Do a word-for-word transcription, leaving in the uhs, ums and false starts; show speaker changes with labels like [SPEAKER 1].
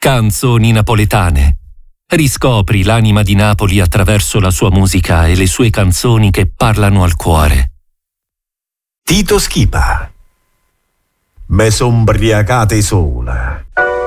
[SPEAKER 1] Canzoni napoletane. Riscopri l'anima di Napoli attraverso la sua musica e le sue canzoni che parlano al cuore.
[SPEAKER 2] Tito Schipa. Me son briacate sola.